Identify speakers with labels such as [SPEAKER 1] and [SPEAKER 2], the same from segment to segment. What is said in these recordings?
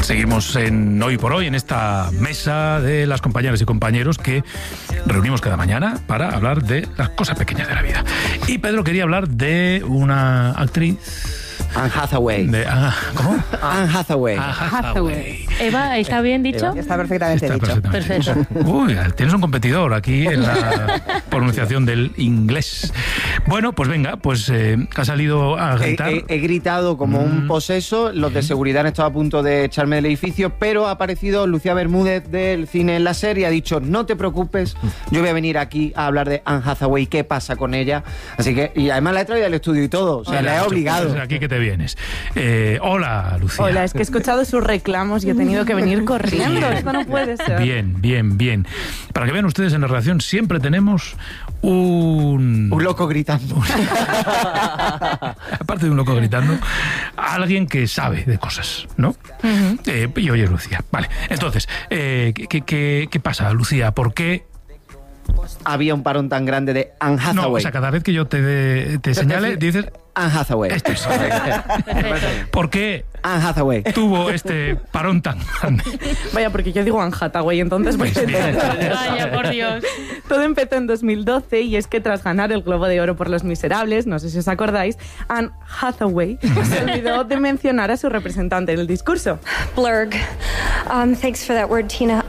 [SPEAKER 1] Seguimos en Hoy por Hoy, en esta mesa de las compañeras y compañeros que reunimos cada mañana para hablar de las cosas pequeñas de la vida. Y Pedro quería hablar de una actriz...
[SPEAKER 2] Anne Hathaway.
[SPEAKER 1] ¿Cómo?
[SPEAKER 2] Anne Hathaway.
[SPEAKER 3] Eva, ¿está bien dicho?
[SPEAKER 2] Eva. Está perfectamente dicho.
[SPEAKER 3] Perfecto.
[SPEAKER 1] Uy, tienes un competidor aquí en la pronunciación del inglés. Bueno, pues venga, pues ha salido a gritar.
[SPEAKER 2] He gritado como un poseso. Los de seguridad han estado a punto de echarme del edificio, pero ha aparecido Lucía Bermúdez del Cine en la Serie y ha dicho, no te preocupes, yo voy a venir aquí a hablar de Anne Hathaway, qué pasa con ella. Así que, y además la he traído al estudio y todo, o sea, la he obligado.
[SPEAKER 1] Pues aquí que te vienes. Hola, Lucía.
[SPEAKER 4] Hola, es que he escuchado sus reclamos y he tenido que venir corriendo. Esto no puede ser.
[SPEAKER 1] Bien. Para que vean ustedes, en la redacción siempre tenemos un
[SPEAKER 2] loco gritando.
[SPEAKER 1] Aparte de un loco gritando, alguien que sabe de cosas, ¿no? Y hoy es Lucía. Vale, entonces, ¿qué pasa, Lucía? ¿Por qué
[SPEAKER 2] había un parón tan grande de Anne Hathaway?
[SPEAKER 1] No, o sea, cada vez que yo te señale, dices...
[SPEAKER 2] Anne Hathaway.
[SPEAKER 1] Esto es. ¿Por qué
[SPEAKER 2] Anne Hathaway
[SPEAKER 1] tuvo este parón tan grande?
[SPEAKER 4] Vaya, porque yo digo Anne Hathaway, entonces...
[SPEAKER 1] Pues bien.
[SPEAKER 3] Vaya, por Dios.
[SPEAKER 4] Todo empezó en 2012 y es que tras ganar el Globo de Oro por Los Miserables, no sé si os acordáis, Anne Hathaway se olvidó de mencionar a su representante en el discurso.
[SPEAKER 5] Blurg. Thanks for that word, Tina.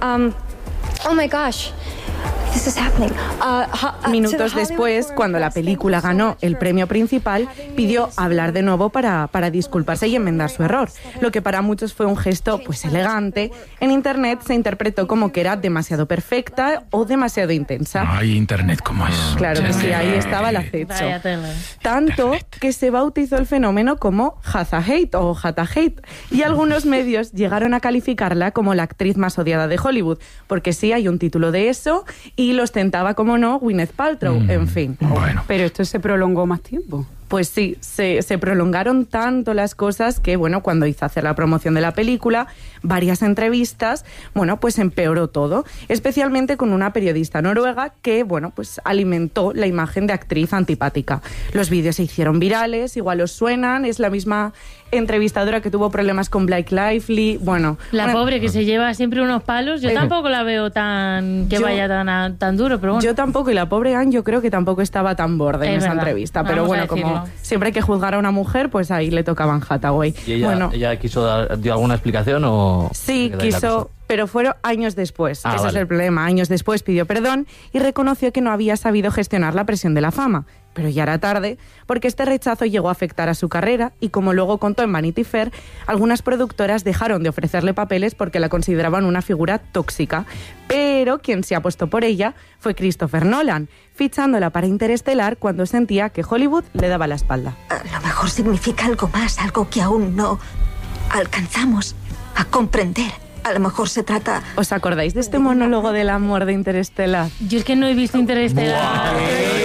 [SPEAKER 5] Oh my gosh. This is happening.
[SPEAKER 4] Minutos después, cuando la película ganó el premio principal, pidió hablar de nuevo para disculparse y enmendar su error. Lo que para muchos fue un gesto pues elegante, en internet se interpretó como que era demasiado perfecta o demasiado intensa.
[SPEAKER 1] Ay, internet, ¿cómo es?
[SPEAKER 4] Claro que sí, ahí estaba el acecho. Tanto que se bautizó el fenómeno como Hathaway o Hathaway, y algunos medios llegaron a calificarla como la actriz más odiada de Hollywood, porque sí hay un título de eso, y lo ostentaba, como no, Gwyneth Paltrow, en fin.
[SPEAKER 1] Bueno.
[SPEAKER 6] Pero esto se prolongó más tiempo.
[SPEAKER 4] Pues sí, se prolongaron tanto las cosas que, bueno, cuando hizo hacer la promoción de la película, varias entrevistas, bueno, pues empeoró todo. Especialmente con una periodista noruega que, bueno, pues alimentó la imagen de actriz antipática. Los vídeos se hicieron virales, igual os suenan, es la misma entrevistadora que tuvo problemas con Blake Lively, bueno...
[SPEAKER 3] La pobre que se lleva siempre unos palos, yo tampoco la veo tan vaya tan duro, pero bueno.
[SPEAKER 4] Yo tampoco, y la pobre Anne yo creo que tampoco estaba tan borde en esa entrevista, pero bueno, como siempre hay que juzgar a una mujer, pues ahí le tocaba a Hathaway.
[SPEAKER 7] ¿Y ella dio alguna explicación o...?
[SPEAKER 4] Sí, quiso... Pero fueron años después, ese es el problema. Años después pidió perdón y reconoció que no había sabido gestionar la presión de la fama. Pero ya era tarde, porque este rechazo llegó a afectar a su carrera y, como luego contó en Vanity Fair, algunas productoras dejaron de ofrecerle papeles porque la consideraban una figura tóxica. Pero quien se apostó por ella fue Christopher Nolan, fichándola para Interestelar cuando sentía que Hollywood le daba la espalda.
[SPEAKER 8] A lo mejor significa algo más, algo que aún no alcanzamos a comprender. A lo mejor se trata...
[SPEAKER 4] ¿Os acordáis de este monólogo del amor de Interestelar?
[SPEAKER 3] Yo es que no he visto Interestelar.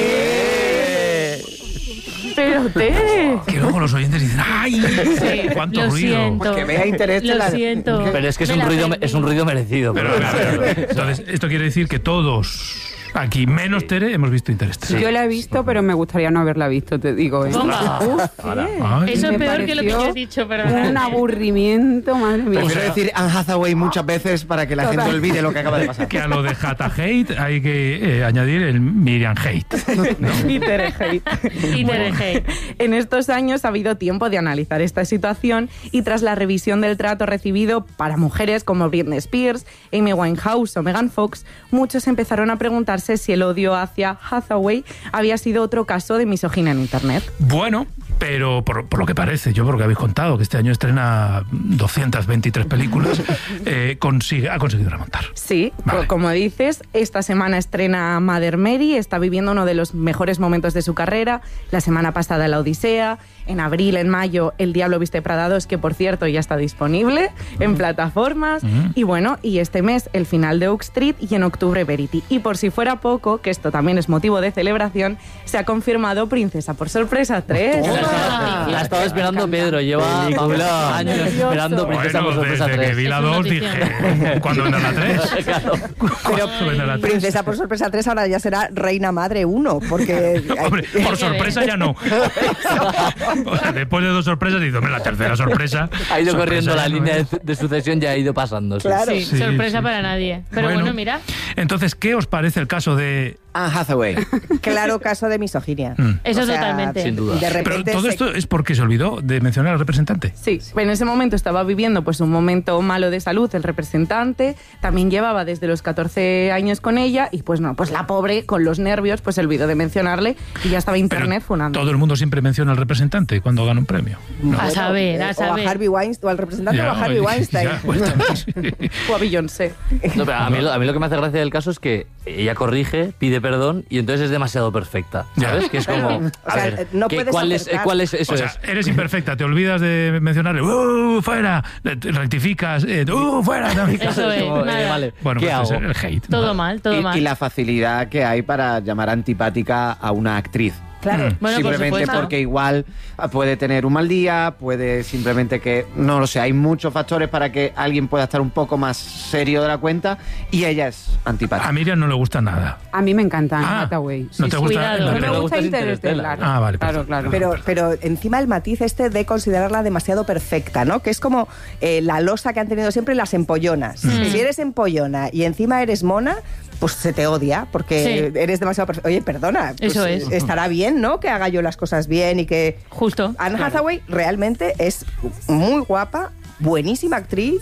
[SPEAKER 4] Pero Tere.
[SPEAKER 1] Que luego los oyentes dicen, ¡ay!
[SPEAKER 3] Sí,
[SPEAKER 1] ¡Cuánto
[SPEAKER 3] lo
[SPEAKER 1] ruido!
[SPEAKER 3] siento.
[SPEAKER 2] Porque vea Interestelar.
[SPEAKER 3] Lo siento.
[SPEAKER 7] Pero es que es un ruido merecido.
[SPEAKER 1] Pero, entonces, esto quiere decir que todos aquí, menos Tere, hemos visto Interestelar.
[SPEAKER 6] Yo la he visto, pero me gustaría no haberla visto, te digo.
[SPEAKER 3] Eso es peor que lo que yo he dicho, pero...
[SPEAKER 6] Un aburrimiento, madre mía.
[SPEAKER 2] Prefiero decir Anne Hathaway muchas veces para que la gente olvide lo que acaba de pasar.
[SPEAKER 1] Que a lo de Hathaway hay que añadir el Miriam Hate, ¿no?
[SPEAKER 4] Y Tere Hate. En estos años ha habido tiempo de analizar esta situación y tras la revisión del trato recibido para mujeres como Britney Spears, Amy Winehouse o Megan Fox, muchos empezaron a preguntarse si el odio hacia Hathaway había sido otro caso de misoginia en Internet.
[SPEAKER 1] Bueno, pero por lo que parece, yo por lo que habéis contado, que este año estrena 223 películas, ha conseguido remontar.
[SPEAKER 4] Sí, vale. Como dices, esta semana estrena Mother Mary, está viviendo uno de los mejores momentos de su carrera, la semana pasada La Odisea, en abril, en mayo, El Diablo Viste Prada 2, que por cierto ya está disponible en plataformas, y bueno, y este mes el final de Oak Street y en octubre Verity. Y por si fuera poco, que esto también es motivo de celebración, se ha confirmado Princesa por Sorpresa 3.
[SPEAKER 7] La ha estado esperando Pedro, lleva años esperando Princesa por Sorpresa 3.
[SPEAKER 1] Desde que vi la 2 dije, ¿cuándo vendrá la 3?
[SPEAKER 7] Claro.
[SPEAKER 9] Pero Princesa por Sorpresa 3 ahora ya será Reina Madre 1, porque...
[SPEAKER 1] Hombre, por sorpresa ya no. O sea, después de 2 sorpresas, dice, hombre, la tercera sorpresa.
[SPEAKER 7] Ha ido corriendo la
[SPEAKER 1] ya no
[SPEAKER 7] línea
[SPEAKER 1] es.
[SPEAKER 7] de sucesión, ya ha ido pasando.
[SPEAKER 9] Claro.
[SPEAKER 3] Sí, sorpresa para nadie. Pero bueno, mira.
[SPEAKER 1] Entonces, ¿qué os parece el caso de
[SPEAKER 2] Anne Hathaway?
[SPEAKER 9] Claro caso de misoginia.
[SPEAKER 3] Eso
[SPEAKER 9] O sea,
[SPEAKER 3] totalmente.
[SPEAKER 7] Sin duda.
[SPEAKER 9] De
[SPEAKER 1] Pero
[SPEAKER 9] repente
[SPEAKER 1] todo esto es porque se olvidó de mencionar al representante.
[SPEAKER 4] Sí, en ese momento estaba viviendo pues un momento malo de salud el representante, también llevaba desde los 14 años con ella y pues no, pues la pobre con los nervios pues se olvidó de mencionarle y ya estaba internet funando.
[SPEAKER 1] Todo el mundo siempre menciona al representante cuando gana un premio. ¿no?
[SPEAKER 3] A saber, a
[SPEAKER 9] o a
[SPEAKER 3] saber.
[SPEAKER 9] Harvey Weinstein, o al representante o a Harvey Weinstein.
[SPEAKER 1] ya, pues,
[SPEAKER 4] O a Beyoncé.
[SPEAKER 7] No, pero a mí lo que me hace gracia del caso es que ella corrige, pide perdón y entonces es demasiado perfecta. ¿Sabes?
[SPEAKER 1] Ya.
[SPEAKER 7] Que es como.
[SPEAKER 9] O sea, no puedes
[SPEAKER 7] ¿cuál es eso?
[SPEAKER 1] O sea, eres imperfecta, te olvidas de mencionarle, fuera, rectificas, fuera.
[SPEAKER 3] Eso es,
[SPEAKER 7] Como,
[SPEAKER 3] nada.
[SPEAKER 7] vale,
[SPEAKER 1] Bueno,
[SPEAKER 7] ¿qué
[SPEAKER 1] pues
[SPEAKER 7] hago?
[SPEAKER 1] es el hate.
[SPEAKER 3] Todo mal, todo mal.
[SPEAKER 2] Y la facilidad que hay para llamar antipática a una actriz.
[SPEAKER 9] Claro.
[SPEAKER 3] Bueno, por
[SPEAKER 2] simplemente
[SPEAKER 3] supuesto.
[SPEAKER 2] porque igual puede tener un mal día, puede simplemente que, no lo sé, hay muchos factores para que alguien pueda estar un poco más serio de la cuenta y ella es antipática.
[SPEAKER 1] A Miriam no le gusta nada.
[SPEAKER 6] A mí me encanta Anne
[SPEAKER 1] Ah,
[SPEAKER 6] Hathaway.
[SPEAKER 1] ¿no te gusta?
[SPEAKER 3] cuidado.
[SPEAKER 1] en la
[SPEAKER 6] No me
[SPEAKER 1] peli?
[SPEAKER 6] gusta
[SPEAKER 7] Interstellar.
[SPEAKER 6] Interstellar.
[SPEAKER 1] Ah, vale.
[SPEAKER 6] Claro,
[SPEAKER 1] perfecto.
[SPEAKER 6] claro.
[SPEAKER 9] Pero encima el matiz este de considerarla demasiado perfecta, ¿no? Que es como la losa que han tenido siempre las empollonas. Si eres empollona y encima eres mona, pues se te odia porque
[SPEAKER 3] Sí.
[SPEAKER 9] eres demasiado perfecta. Oye, perdona, pues
[SPEAKER 3] Eso es.
[SPEAKER 9] estará bien, ¿no? Que haga yo las cosas bien y que...
[SPEAKER 3] Justo.
[SPEAKER 9] Anne Hathaway realmente es muy guapa, buenísima actriz,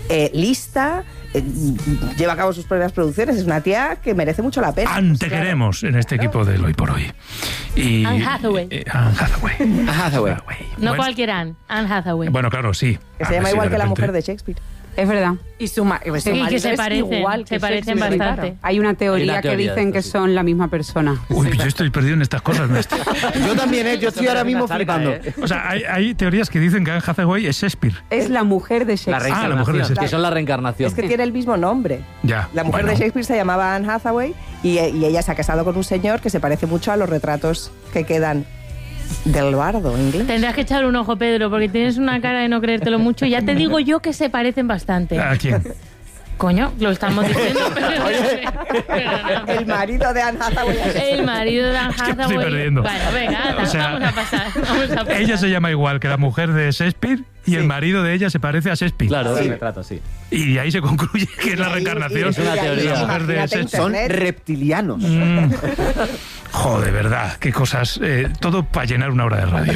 [SPEAKER 9] lista, lleva a cabo sus propias producciones, es una tía que merece mucho la pena.
[SPEAKER 1] Te queremos en este equipo del Hoy por Hoy. Y,
[SPEAKER 3] Anne Hathaway.
[SPEAKER 1] Anne Hathaway.
[SPEAKER 2] Anne Hathaway.
[SPEAKER 3] No
[SPEAKER 1] Bueno,
[SPEAKER 3] cualquiera, Anne Hathaway.
[SPEAKER 1] Bueno, claro, sí.
[SPEAKER 9] Que se llama
[SPEAKER 1] Sí,
[SPEAKER 9] igual que la
[SPEAKER 1] repente.
[SPEAKER 9] mujer de Shakespeare.
[SPEAKER 6] Es verdad.
[SPEAKER 4] Y su marido
[SPEAKER 3] Y que se
[SPEAKER 4] es
[SPEAKER 3] parecen,
[SPEAKER 4] igual
[SPEAKER 3] se
[SPEAKER 4] que
[SPEAKER 3] parecen
[SPEAKER 4] Shakespeare,
[SPEAKER 3] bastante.
[SPEAKER 4] claro.
[SPEAKER 6] Hay una teoría que
[SPEAKER 7] teoría de
[SPEAKER 6] dicen
[SPEAKER 7] esto,
[SPEAKER 6] que
[SPEAKER 7] sí.
[SPEAKER 6] son la misma persona.
[SPEAKER 1] Uy, yo estoy perdido en estas cosas, maestro.
[SPEAKER 2] Yo también, yo estoy ahora mismo flipando.
[SPEAKER 1] O sea, hay teorías que dicen que Anne Hathaway es Shakespeare.
[SPEAKER 6] Es la mujer de Shakespeare.
[SPEAKER 1] La mujer de
[SPEAKER 7] Que
[SPEAKER 1] Shakespeare.
[SPEAKER 7] son la reencarnación.
[SPEAKER 9] Es que tiene el mismo nombre.
[SPEAKER 1] Ya.
[SPEAKER 9] La mujer
[SPEAKER 1] bueno.
[SPEAKER 9] de Shakespeare se llamaba Anne Hathaway y ella se ha casado con un señor que se parece mucho a los retratos que quedan del bardo inglés.
[SPEAKER 3] Tendrás que echar un ojo, Pedro, porque tienes una cara de no creértelo mucho. Ya te digo yo que se parecen bastante.
[SPEAKER 1] ¿A quién?
[SPEAKER 3] Coño, lo estamos diciendo, pero no.
[SPEAKER 9] El marido de Anne Hathaway.
[SPEAKER 3] El marido de Anne
[SPEAKER 1] Es que me estoy
[SPEAKER 3] Hathaway.
[SPEAKER 1] perdiendo.
[SPEAKER 3] Bueno, venga,
[SPEAKER 1] O sea,
[SPEAKER 3] vamos a pasar. Vamos a pasar.
[SPEAKER 1] Ella se llama igual que la mujer de Shakespeare y el marido de ella se parece a Shakespeare.
[SPEAKER 7] Claro, el retrato, sí.
[SPEAKER 1] Y de ahí se concluye que es la reencarnación
[SPEAKER 7] Es una
[SPEAKER 9] Y ahí,
[SPEAKER 7] teoría.
[SPEAKER 1] de la mujer de
[SPEAKER 9] imagínate
[SPEAKER 1] Shakespeare.
[SPEAKER 2] Son
[SPEAKER 9] Internet.
[SPEAKER 2] reptilianos.
[SPEAKER 1] Joder, verdad, qué cosas. Todo para llenar una hora de radio.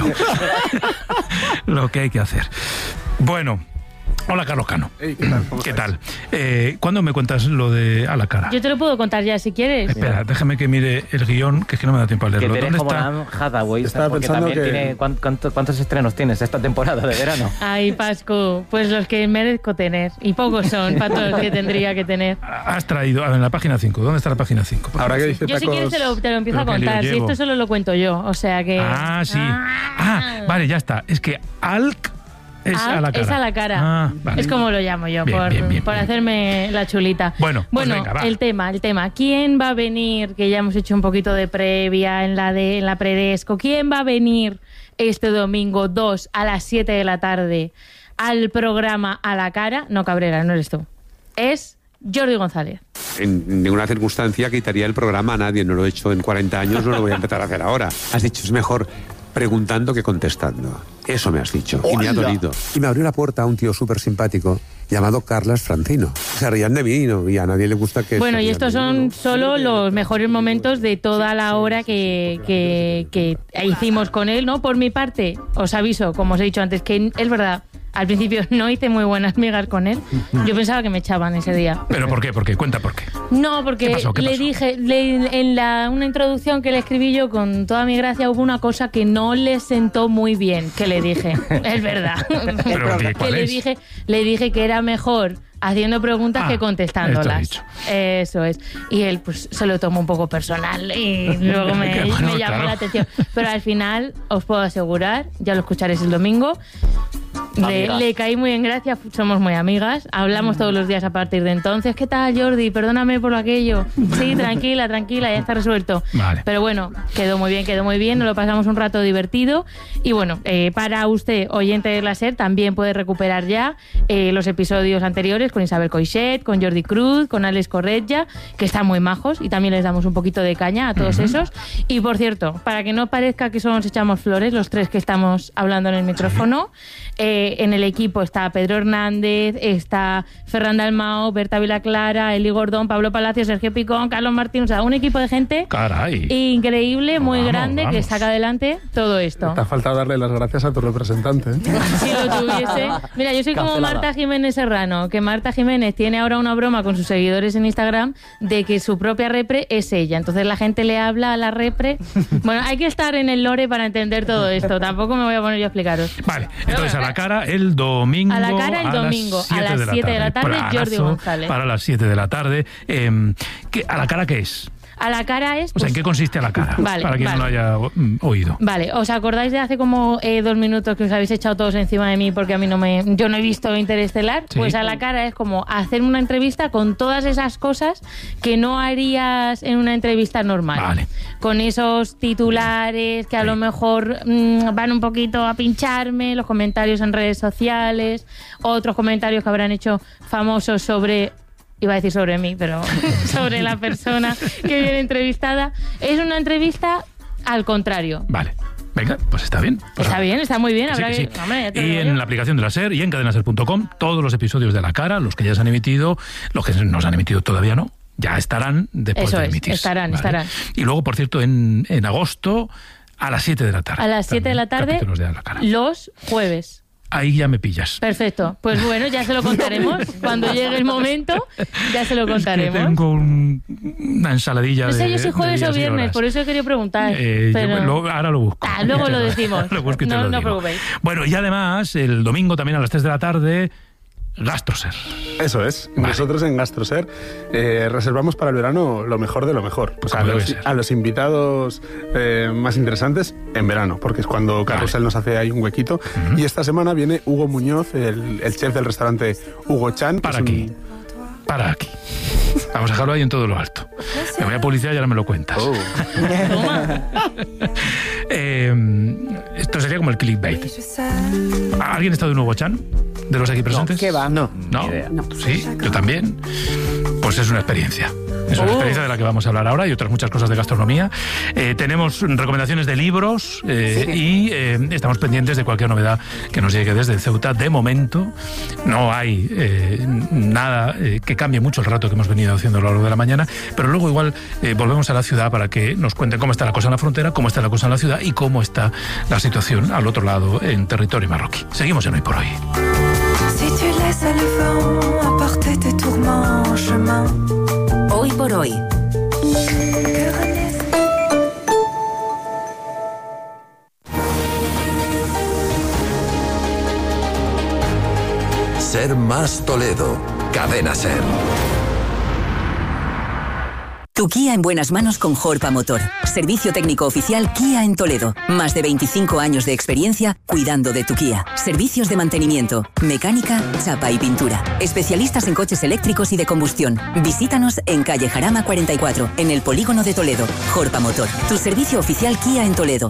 [SPEAKER 1] Lo que hay que hacer. Bueno. Hola, Carlos Cano. ¿Qué tal? ¿Cuándo me cuentas lo de A la cara?
[SPEAKER 3] Yo te lo puedo contar ya si quieres.
[SPEAKER 1] Espera, déjame que mire el guión, que es que no me da tiempo a
[SPEAKER 10] Que
[SPEAKER 1] leerlo.
[SPEAKER 10] te eres
[SPEAKER 1] ¿Dónde
[SPEAKER 10] como
[SPEAKER 1] está?
[SPEAKER 10] Anne Hathaway,
[SPEAKER 11] Estaba
[SPEAKER 10] porque
[SPEAKER 11] pensando
[SPEAKER 10] también
[SPEAKER 11] que-
[SPEAKER 10] tiene... ¿Cuántos estrenos tienes esta temporada de verano?
[SPEAKER 3] Ay, Pascu, pues los que merezco tener. Y pocos son para todos los que tendría que tener.
[SPEAKER 1] Has traído, a ver, en la página 5. ¿Dónde está la página 5?
[SPEAKER 11] Ahora que dice
[SPEAKER 3] Yo si quieres te lo empiezo a
[SPEAKER 1] Pero que
[SPEAKER 3] contar.
[SPEAKER 1] lo
[SPEAKER 3] Si
[SPEAKER 1] llevo.
[SPEAKER 3] esto solo lo cuento yo. O sea que...
[SPEAKER 1] Ah, sí. Vale, ya está. Es que Alc es a la cara.
[SPEAKER 3] Es a la cara.
[SPEAKER 1] Ah, vale.
[SPEAKER 3] Es como lo llamo yo,
[SPEAKER 1] Bien,
[SPEAKER 3] por,
[SPEAKER 1] bien, bien,
[SPEAKER 3] por
[SPEAKER 1] bien.
[SPEAKER 3] hacerme la chulita.
[SPEAKER 1] Bueno, pues venga, va.
[SPEAKER 3] el tema. ¿Quién va a venir? Que ya hemos hecho un poquito de previa en la predesco. ¿Quién va a venir este domingo 2 a las 7 de la tarde al programa A la cara? No, Cabrera, no eres tú. Es Jordi González.
[SPEAKER 12] En ninguna circunstancia quitaría el programa a nadie. No lo he hecho en 40 años, no lo voy a empezar a hacer ahora. Has dicho, es mejor preguntando que contestando. Eso me has dicho. Y me ha dolido. Y me abrió la puerta a un tío súper simpático llamado Carlas Francino. Se rían de mí, ¿no? Y a nadie le gusta que...
[SPEAKER 3] Bueno,
[SPEAKER 12] se
[SPEAKER 3] y
[SPEAKER 12] rían
[SPEAKER 3] estos
[SPEAKER 12] de mí,
[SPEAKER 3] son
[SPEAKER 12] ¿no?
[SPEAKER 3] solo los mejores momentos de toda la hora que hicimos con él, ¿no? Por mi parte, os aviso, como os he dicho antes, que es verdad, al principio no hice muy buenas migas con él. Yo pensaba que me echaban ese día.
[SPEAKER 1] ¿Pero por qué? ¿Por qué? Cuenta por qué.
[SPEAKER 3] No, porque
[SPEAKER 1] ¿Qué pasó? ¿Qué
[SPEAKER 3] le
[SPEAKER 1] pasó?
[SPEAKER 3] dije, en una introducción que le escribí yo con toda mi gracia, hubo una cosa que no le sentó muy bien, que le dije. Es verdad.
[SPEAKER 1] Pero, ¿qué?
[SPEAKER 3] que
[SPEAKER 1] ¿Cuál es?
[SPEAKER 3] le dije que era mejor haciendo preguntas que
[SPEAKER 1] esto
[SPEAKER 3] contestándolas.
[SPEAKER 1] he dicho.
[SPEAKER 3] Eso es. Y él pues se lo tomó un poco personal y luego me,
[SPEAKER 1] Bueno,
[SPEAKER 3] me llamó
[SPEAKER 1] claro.
[SPEAKER 3] la atención. Pero al final os puedo asegurar, ya lo escucharéis el domingo, Le caí muy en gracia, somos muy amigas, hablamos todos los días a partir de entonces. ¿Qué tal, Jordi? Perdóname por lo aquello. Sí, tranquila, ya está resuelto.
[SPEAKER 1] Vale.
[SPEAKER 3] Pero bueno, quedó muy bien, nos lo pasamos un rato divertido. Y bueno, para usted, oyente de la SER, también puede recuperar ya los episodios anteriores con Isabel Coixet, con Jordi Cruz, con Alex Corretja, que están muy majos y también les damos un poquito de caña a todos esos. Y por cierto, para que no parezca que solo nos echamos flores, los tres que estamos hablando en el micrófono, en el equipo está Pedro Hernández, está Ferran Dalmau, Berta Vilaclara, Eli Gordón, Pablo Palacios, Sergio Picón, Carlos Martín, o sea, un equipo de gente increíble, muy grande, que saca adelante todo esto.
[SPEAKER 11] Te ha faltado darle las gracias a tu representante.
[SPEAKER 3] Si lo tuviese. Mira, yo soy como Marta Jiménez Serrano, que Marta Jiménez tiene ahora una broma con sus seguidores en Instagram de que su propia repre es ella. Entonces la gente le habla a la repre. Bueno, hay que estar en el lore para entender todo esto. Tampoco me voy a poner yo a explicaros.
[SPEAKER 1] Vale, entonces a la cara el domingo.
[SPEAKER 3] A la cara el domingo, a las 7 de la tarde, Jordi González.
[SPEAKER 1] Para las 7 de la tarde. ¿A la cara qué es?
[SPEAKER 3] A la cara es...
[SPEAKER 1] O sea, ¿en qué consiste a la cara?
[SPEAKER 3] Vale,
[SPEAKER 1] para quien no lo haya oído.
[SPEAKER 3] Vale, ¿os acordáis de hace como 2 minutos que os habéis echado todos encima de mí porque a mí yo no he visto Interestelar? Sí. Pues a la cara es como hacer una entrevista con todas esas cosas que no harías en una entrevista normal.
[SPEAKER 1] Vale.
[SPEAKER 3] Con esos titulares que a lo mejor van un poquito a pincharme, los comentarios en redes sociales, otros comentarios que habrán hecho famosos sobre... Iba a decir sobre mí, pero sobre la persona que viene entrevistada. Es una entrevista al contrario.
[SPEAKER 1] Vale. Venga, pues está bien. Pues
[SPEAKER 3] está bien, está muy bien.
[SPEAKER 1] Sí, sí. Hombre, y en la aplicación de la SER y en cadenaser.com, todos los episodios de La Cara, los que ya se han emitido, los que no se han emitido todavía no, ya estarán después de emitirse.
[SPEAKER 3] Estarán.
[SPEAKER 1] Y luego, por cierto, en agosto, a las 7 de la tarde.
[SPEAKER 3] A las 7 de la tarde, los jueves.
[SPEAKER 1] Ahí ya me pillas.
[SPEAKER 3] Perfecto. Pues bueno, ya se lo contaremos. Cuando llegue el momento, ya se lo contaremos.
[SPEAKER 1] Es que tengo una ensaladilla
[SPEAKER 3] no sé
[SPEAKER 1] de
[SPEAKER 3] yo si jueves o viernes, por eso he querido preguntar. Pero...
[SPEAKER 1] ahora lo busco.
[SPEAKER 3] Luego lo decimos.
[SPEAKER 1] Lo busco y te lo digo.
[SPEAKER 3] Preocupéis.
[SPEAKER 1] Bueno, y además, el domingo también a las 3 de la tarde... Gastroser.
[SPEAKER 11] Eso es. Vale. Nosotros en Gastroser reservamos para el verano lo mejor de lo mejor. Pues a los invitados más interesantes en verano, porque es cuando Carrusel nos hace ahí un huequito. Y esta semana viene Hugo Muñoz, el chef del restaurante Hugo Chan.
[SPEAKER 1] Para aquí. Vamos a dejarlo ahí en todo lo alto. Me voy a publicidad y ahora me lo cuentas. Esto sería como el clickbait. ¿Alguien está de un Hugo Chan? ¿De los aquí presentes?
[SPEAKER 2] ¿Qué va? No.
[SPEAKER 1] Sí, yo también. Pues es una experiencia. Es una experiencia de la que vamos a hablar ahora y otras muchas cosas de gastronomía. Tenemos recomendaciones de libros y estamos pendientes de cualquier novedad que nos llegue desde Ceuta. De momento no hay nada que cambie mucho el rato que hemos venido haciendo a lo largo de la mañana, pero luego igual volvemos a la ciudad para que nos cuenten cómo está la cosa en la frontera, cómo está la cosa en la ciudad y cómo está la situación al otro lado en territorio marroquí. Seguimos en Hoy por Hoy.
[SPEAKER 13] Si tu laisses le vent apporter tes tourments en chemin.
[SPEAKER 14] Hoy por Hoy.
[SPEAKER 15] Ser más Toledo. Cadena Ser.
[SPEAKER 14] Tu Kia en buenas manos con Jorpa Motor. Servicio técnico oficial Kia en Toledo. Más de 25 años de experiencia cuidando de tu Kia. Servicios de mantenimiento, mecánica, chapa y pintura. Especialistas en coches eléctricos y de combustión. Visítanos en calle Jarama 44, en el polígono de Toledo. Jorpa Motor, tu servicio oficial Kia en Toledo.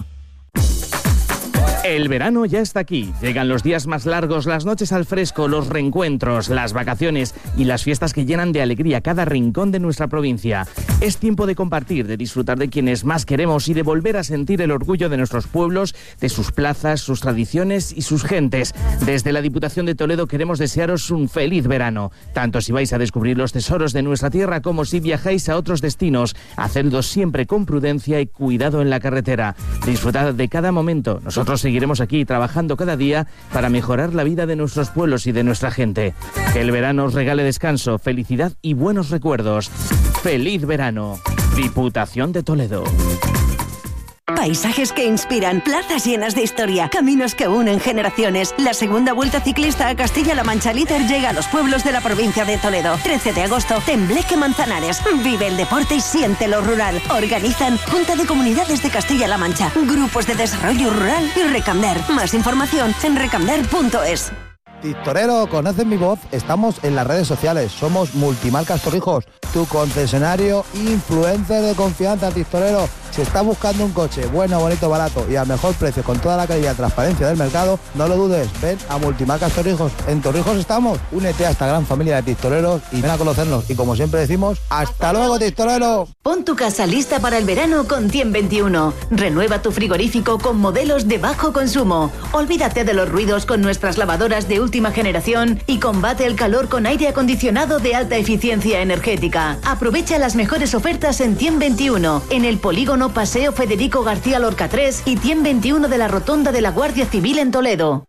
[SPEAKER 16] El verano ya está aquí. Llegan los días más largos, las noches al fresco, los reencuentros, las vacaciones y las fiestas que llenan de alegría cada rincón de nuestra provincia. Es tiempo de compartir, de disfrutar de quienes más queremos y de volver a sentir el orgullo de nuestros pueblos, de sus plazas, sus tradiciones y sus gentes. Desde la Diputación de Toledo queremos desearos un feliz verano. Tanto si vais a descubrir los tesoros de nuestra tierra como si viajáis a otros destinos. Hacedlo siempre con prudencia y cuidado en la carretera. Disfrutad de cada momento. Nosotros seguiremos aquí trabajando cada día para mejorar la vida de nuestros pueblos y de nuestra gente. Que el verano os regale descanso, felicidad y buenos recuerdos. ¡Feliz verano! Diputación de Toledo.
[SPEAKER 17] Paisajes que inspiran, plazas llenas de historia, caminos que unen generaciones. La segunda Vuelta Ciclista a Castilla-La Mancha Líder llega a los pueblos de la provincia de Toledo. 13 de agosto, Tembleque Manzanares. Vive el deporte y siente lo rural. Organizan Junta de Comunidades de Castilla-La Mancha, Grupos de Desarrollo Rural y Recamder. Más información en recamder.es.
[SPEAKER 18] Tistorero, ¿conoces mi voz? Estamos en las redes sociales, somos Multimarcas Torrijos, tu concesionario influencer de confianza, Tistorero. Si estás buscando un coche bueno, bonito, barato y al mejor precio con toda la calidad y transparencia del mercado, no lo dudes, ven a Multimarcas Torrijos. En Torrijos estamos, únete a esta gran familia de tistoreros y ven a conocernos. Y como siempre decimos, ¡hasta luego, Tistorero!
[SPEAKER 19] Pon tu casa lista para el verano con TIEM21. Renueva tu frigorífico con modelos de bajo consumo. Olvídate de los ruidos con nuestras lavadoras de última generación y combate el calor con aire acondicionado de alta eficiencia energética. Aprovecha las mejores ofertas en TIEM21, en el polígono Paseo Federico García Lorca 3 y TIEM21 de la Rotonda de la Guardia Civil en Toledo.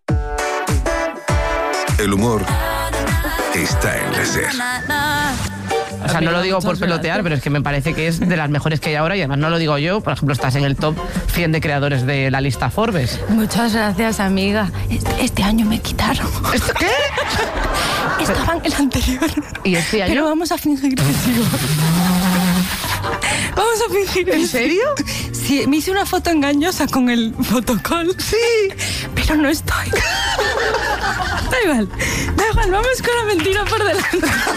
[SPEAKER 15] El humor está en la SER.
[SPEAKER 20] O sea, no lo digo por pelotear, pero es que me parece que es de las mejores que hay ahora y además no lo digo yo. Por ejemplo, estás en el top 100 de creadores de la lista Forbes.
[SPEAKER 21] Muchas gracias, amiga. Este año me quitaron.
[SPEAKER 20] ¿Esto qué?
[SPEAKER 21] Estaba en el anterior.
[SPEAKER 20] ¿Y este año?
[SPEAKER 21] Pero vamos a fingir que sigo. Vamos a fingir.
[SPEAKER 20] ¿En serio?
[SPEAKER 21] Sí, me hice una foto engañosa con el fotocall.
[SPEAKER 20] Sí.
[SPEAKER 21] Pero no estoy. Da igual, vamos con la mentira por delante.